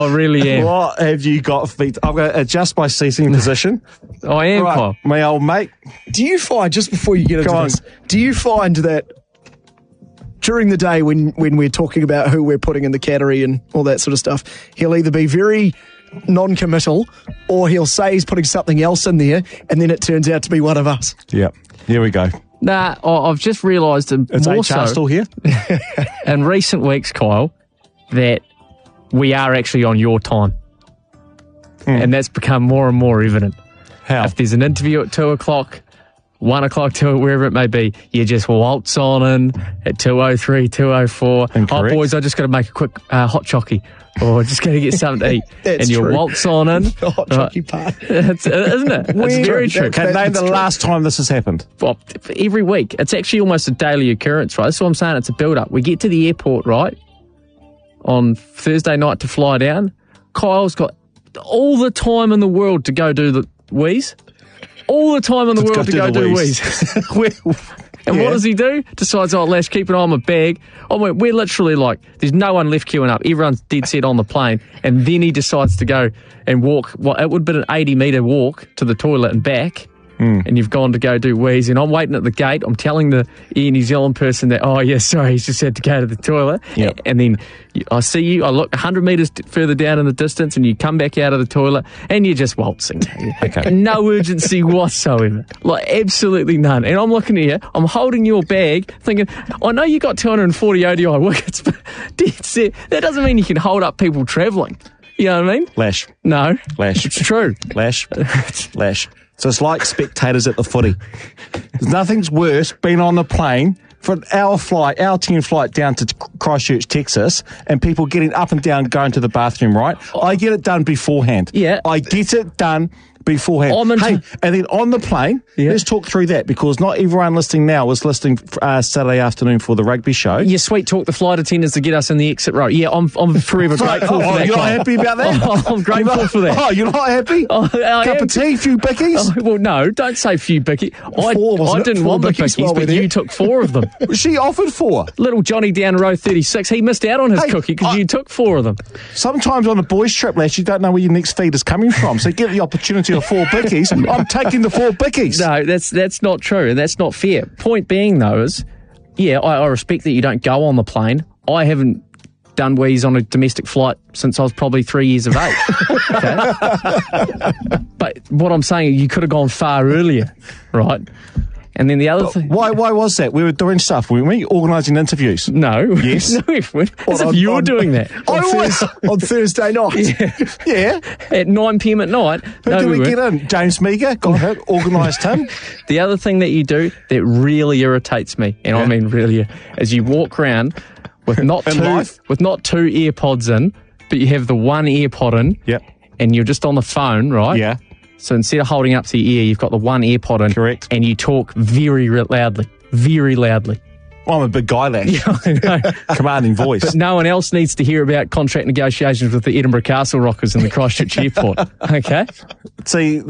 I really am. What have you got feet? I'm going to adjust my seating position. I am, Right, Kyle. my old mate. Do you find, just before you get into Go on. this, do you find that during the day when we're talking about who we're putting in the cattery and all that sort of stuff, he'll either be very non-committal or he'll say he's putting something else in there and then it turns out to be one of us? Yep. Here we go. Nah, I've just realised Is more HR so still here? in recent weeks, Kyle, that we are actually on your time. And that's become more and more evident. How? If there's an interview at 2 o'clock, 1 o'clock, 2, wherever it may be, you just waltz on in at 2:03, 2:04. Incorrect. Oh, boys, I just got to make a quick hot chockey. Or just going to get something to eat. That's and you true. waltz on in. The hot chocky part. Isn't it? It's very true. Okay, name the last time this has happened. Well, every week. It's actually almost a daily occurrence, right? That's what I'm saying. It's a build-up. We get to the airport, right, on Thursday night to fly down. Kyle's got all the time in the world to go do the wheeze. All the time in the world to go do wheeze. And what does he do? Decides, oh, Lash, keep an eye on my bag. Oh, we're literally like, there's no one left queuing up. Everyone's dead set on the plane. And then he decides to go and walk. Well, it would have been an 80-metre walk to the toilet and back. And you've gone to go do wheeze. And I'm waiting at the gate. I'm telling the Air New Zealand person that, oh, yeah, sorry, he's just had to go to the toilet. Yep. And then I see you. I look 100 metres further down in the distance and you come back out of the toilet and you're just waltzing. Okay. No urgency whatsoever. Like, absolutely none. And I'm looking at you. I'm holding your bag thinking, I know you got 240 ODI wickets, but dead set, that doesn't mean you can hold up people travelling. You know what I mean? Lash. No. Lash. It's true. Lash. Lash. So it's like spectators at the footy. There's nothing's worse being on the plane for an hour 10 flight down to Christchurch, Texas, and people getting up and down going to the bathroom, right? I get it done beforehand. Yeah. I get it done beforehand. Hey, and then on the plane, let's talk through that, because not everyone listening now was listening Saturday afternoon for the rugby show. You sweet talk the flight attendants to get us in the exit row. Yeah, I'm forever grateful for that. You're not happy about that? I'm grateful for that. Oh, you're not happy? Cup of tea, few bickies? Well, no, don't say few bicky. I didn't want the bickies, but you took 4 of them. She offered 4. Little Johnny down row 36, he missed out on his cookie because you took 4 of them. Sometimes on a boys' trip, Lash, you don't know where your next feed is coming from. So you get the opportunity of 4 bickies. I'm taking the 4 bickies. No, that's not true, and that's not fair. Point being, though, is, yeah, I respect that you don't go on the plane. I haven't done wheeze on a domestic flight since I was probably 3 years of age. Okay? But what I'm saying, you could have gone far earlier, right? And then the other thing... Why was that? We were doing stuff, weren't we? Organising interviews. No. Yes. No, as if you were doing that. On Thursday night. Yeah. At 9 p.m. at night. Who did we get in? James Meager, got it, organised him. The other thing that you do that really irritates me, and I mean really, is you walk around with not two AirPods in, but you have the one AirPod in, and you're just on the phone, right? Yeah. So instead of holding up to your ear, you've got the one AirPod in. Correct. And you talk very loudly. Very loudly. Well, I'm a big guy, Lash. Yeah, I know. Commanding voice. But no one else needs to hear about contract negotiations with the Edinburgh Castle Rockers in the Christchurch Airport. Okay? See,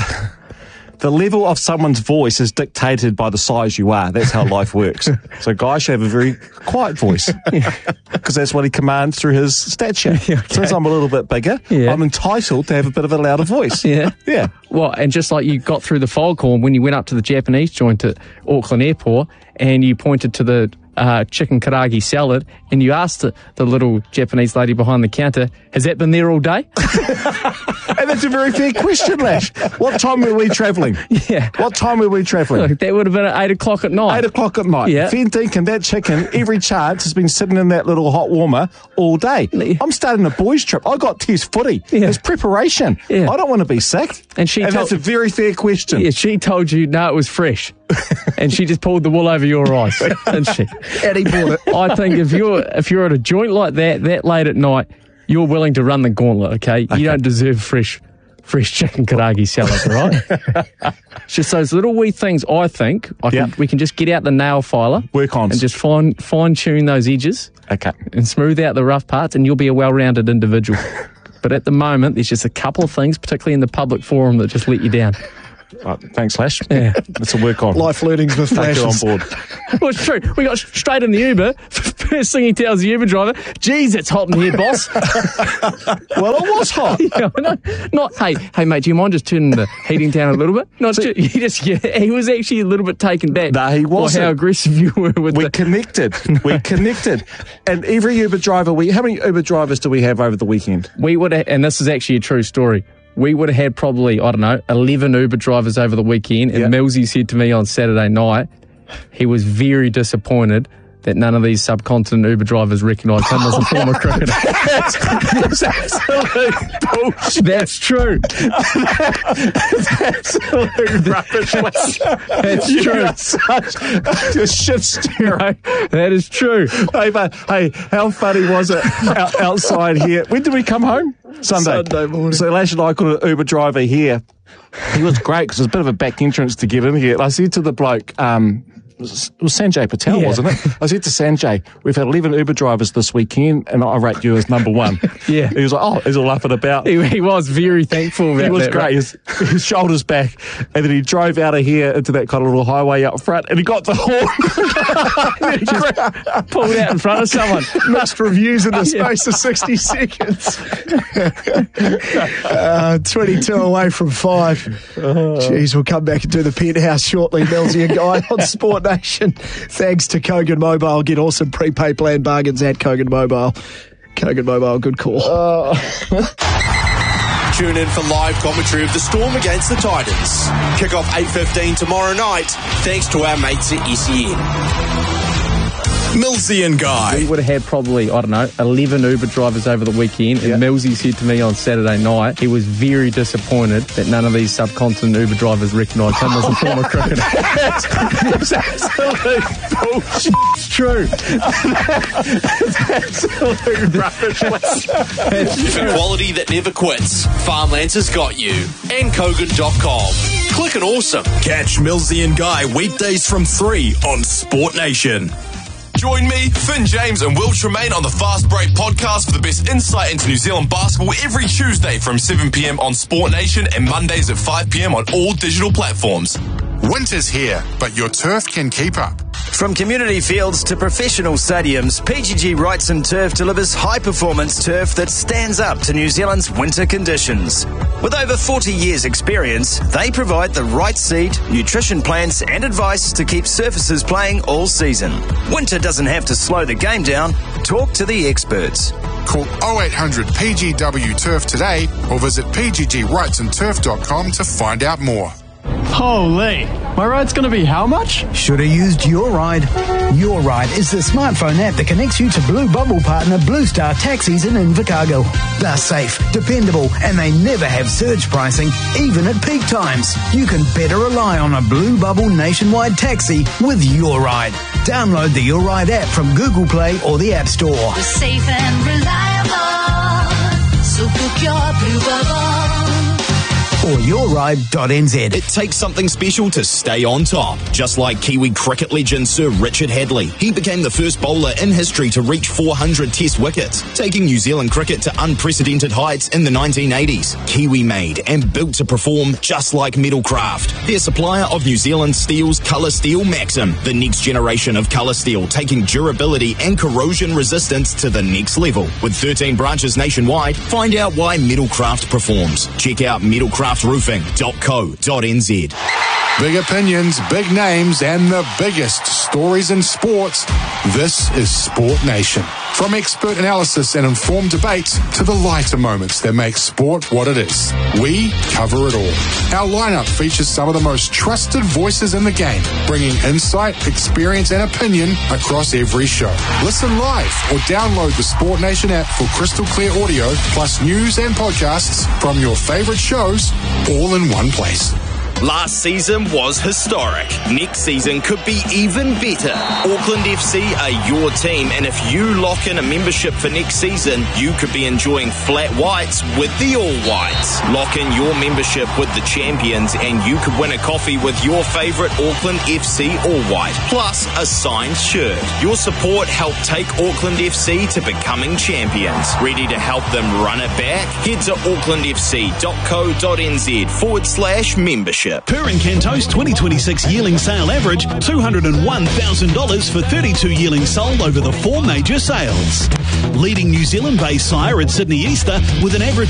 the level of someone's voice is dictated by the size you are. That's how life works. So guys should have a very quiet voice, because that's what he commands through his stature. Since I'm a little bit bigger, I'm entitled to have a bit of a louder voice. Yeah. Yeah. Well, and just like you got through the foghorn when you went up to the Japanese joint at Auckland Airport and you pointed to the chicken karaage salad and you asked the little Japanese lady behind the counter, has that been there all day? And that's a very fair question, Lash. What time were we travelling? Yeah. What time were we travelling? Look, that would have been at 8 o'clock at night. 8 o'clock at night. Yeah. Fair dinkum, that chicken, every chance, has been sitting in that little hot warmer all day. I'm starting a boys' trip. I got test footy. Yeah. It's preparation. Yeah. I don't want to be sick. And that's a very fair question. Yeah, she told you, no, it was fresh. And she just pulled the wool over your eyes, didn't she? And he bought it. I think if you're at a joint like that late at night, you're willing to run the gauntlet, okay? You don't deserve fresh chicken karaage salad, right? It's just those little wee things, I think, we can just get out the nail filer. Work on. And just fine-tune those edges. Okay. And smooth out the rough parts, and you'll be a well-rounded individual. But at the moment, there's just a couple of things, particularly in the public forum, that just let you down. Thanks, Lash. Yeah. Let's work on. Life learnings with Take it on flashes. board. Well, it's true. We got straight in the Uber. First thing he tells the Uber driver, geez, it's hot in here, boss. Well, it was hot. Not, hey, mate, do you mind just turning the heating down a little bit? No, he was actually a little bit taken back. No, he wasn't. By how aggressive you were with We the... connected. We connected. And every Uber driver, how many Uber drivers do we have over the weekend? We would have, and this is actually a true story, we would have had probably, 11 Uber drivers over the weekend. And Yeah. Millsy said to me on Saturday night, he was very disappointed that none of these subcontinent Uber drivers recognised him as a former cricketer. That's absolute bullshit. That's true. Absolute rubbish. That's You true. are such a shit stirrer. No, that is true. Hey, how funny was it outside here? When did we come home? Sunday morning. So Lash and I called an Uber driver here. He was great because there's a bit of a back entrance to get in here. And I said to the bloke, it was Sanjay Patel, Yeah. wasn't it? I said to Sanjay, we've had 11 Uber drivers this weekend and I rate you as number one. Yeah. He was like, oh, he's all up and about. He was very thankful about He was that. great. His shoulders back. And then he drove out of here into that kind of little highway up front and he got the horn. Pulled out in front of someone. Mixed reviews in the space of 60 seconds. 22 away from 5. Jeez, we'll come back and do the penthouse shortly. Millsy and Guy on Sport Nation. Thanks to Kogan Mobile. Get awesome prepaid plan bargains at Kogan Mobile. Kogan Mobile, good call. Tune in for live commentary of the Storm against the Titans. Kick off 8:15 tomorrow night, thanks to our mates at SEN. Millsy and Guy. We would have had probably, 11 Uber drivers over the weekend. And Millsy said to me on Saturday night, he was very disappointed that none of these subcontinent Uber drivers recognised him as a former cricketer. That's absolute bullshit. It's true. Absolute rubbish. For quality that never quits, Farmlands has got you. And Kogan.com. Click and awesome. Catch Millsy and Guy weekdays from 3 on Sport Nation. Join me, Finn James, and Will Tremaine on the Fast Break podcast for the best insight into New Zealand basketball every Tuesday from 7 p.m. on Sport Nation and Mondays at 5 p.m. on all digital platforms. Winter's here, but your turf can keep up. From community fields to professional stadiums, PGG Wrightson Turf delivers high-performance turf that stands up to New Zealand's winter conditions. With over 40 years' experience, they provide the right seed, nutrition plans and advice to keep surfaces playing all season. Winter doesn't have to slow the game down. Talk to the experts. Call 0800 PGW Turf today or visit pggwrightsonturf.com to find out more. Holy, my ride's going to be how much? Should have used Your Ride. Your Ride is the smartphone app that connects you to Blue Bubble partner Blue Star Taxis in Invercargill. They're safe, dependable, and they never have surge pricing, even at peak times. You can better rely on a Blue Bubble nationwide taxi with Your Ride. Download the Your Ride app from Google Play or the App Store. We're safe and reliable, so book your Blue Bubble. Or yourride.nz. It takes something special to stay on top. Just like Kiwi cricket legend Sir Richard Hadley. He became the first bowler in history to reach 400 test wickets, taking New Zealand cricket to unprecedented heights in the 1980s. Kiwi made and built to perform just like Metalcraft. Their supplier of New Zealand Steel's Colour Steel Maxim, the next generation of colour steel, taking durability and corrosion resistance to the next level. With 13 branches nationwide, find out why Metalcraft performs. Check out metalcraftroofing.co.nz. Big opinions, big names, and the biggest stories in sports. This is Sport Nation. From expert analysis and informed debates to the lighter moments that make sport what it is. We cover it all. Our lineup features some of the most trusted voices in the game, bringing insight, experience, and opinion across every show. Listen live or download the Sport Nation app for crystal clear audio, plus news and podcasts from your favorite shows, all in one place. Last season was historic. Next season could be even better. Auckland FC are your team, and if you lock in a membership for next season, you could be enjoying flat whites with the All Whites. Lock in your membership with the champions, and you could win a coffee with your favourite Auckland FC All White, plus a signed shirt. Your support helped take Auckland FC to becoming champions. Ready to help them run it back? Head to aucklandfc.co.nz/membership. ownership. Per Encanto's 2026 yearling sale average, $201,000 for 32 yearlings sold over the 4 major sales. Leading New Zealand-based sire at Sydney Easter with an average